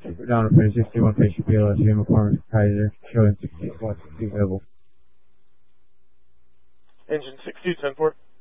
Down to finish 61 patient PLSU McCormick Kaiser, showing 61 available. Engine 6210-4.